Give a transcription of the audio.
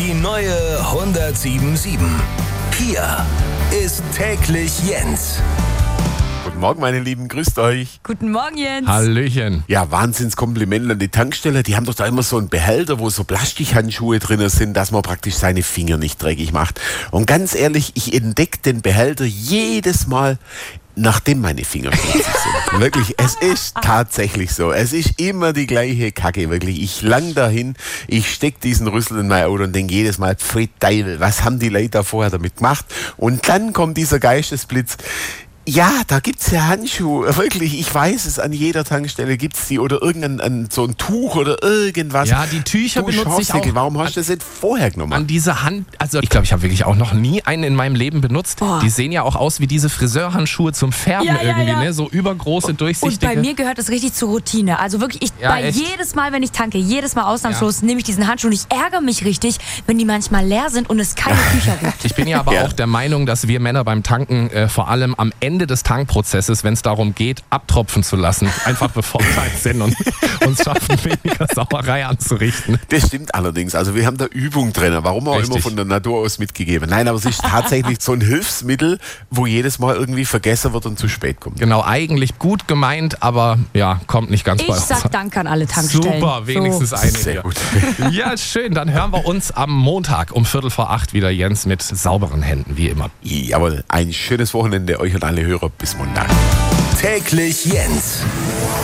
Die neue 107.7. Hier ist täglich Jens. Guten Morgen, meine Lieben, grüßt euch. Guten Morgen, Jens. Hallöchen. Ja, Wahnsinnskompliment an die Tankstelle. Die haben doch da immer so einen Behälter, wo so Plastikhandschuhe drin sind, dass man praktisch seine Finger nicht dreckig macht. Und ganz ehrlich, ich entdecke den Behälter jedes Mal, nachdem meine Finger schmutzig sind. Wirklich, es ist tatsächlich so. Es ist immer die gleiche Kacke, wirklich. Ich lang dahin, ich steck diesen Rüssel in mein Auto und denke jedes Mal, pfui Teufel, was haben die Leute da vorher damit gemacht? Und dann kommt dieser Geistesblitz. Ja, da gibt's ja Handschuhe. Wirklich, ich weiß es, an jeder Tankstelle gibt's die oder irgendein so ein Tuch oder irgendwas. Ja, die Tücher benutze ich auch. Warum hast du das nicht vorher genommen? An diese Hand, also ich glaube, ich habe wirklich auch noch nie einen in meinem Leben benutzt. Boah. Die sehen ja auch aus wie diese Friseurhandschuhe zum Färben Ja, irgendwie, ja. ne? So übergroße, Und durchsichtige. bei mir gehört das richtig zur Routine. Also wirklich, Ja, echt? jedes Mal, wenn ich tanke, jedes Mal ausnahmslos, nehme ich diesen Handschuh und ich ärgere mich richtig, wenn die manchmal leer sind und es keine Tücher gibt. Ich bin ja aber auch der Meinung, dass wir Männer beim Tanken vor allem am Ende des Tankprozesses, wenn es darum geht, abtropfen zu lassen, einfach bevorteilt sind und uns schaffen, weniger Sauerei anzurichten. Das stimmt allerdings. Also wir haben da Übung drin. Warum auch Richtig. immer von der Natur aus mitgegeben. Nein, aber es ist tatsächlich so ein Hilfsmittel, wo jedes Mal irgendwie vergessen wird und zu spät kommt. Genau, eigentlich gut gemeint, aber ja, kommt nicht ganz bei Ich uns. sag Danke an alle Tankstellen. Super, wenigstens eine Sehr hier. gut. Ja, schön. Dann hören wir uns am Montag um 7:45 wieder, Jens, mit sauberen Händen, wie immer. Jawohl, ein schönes Wochenende euch und alle Hörer. Bis Montag. Täglich Jens.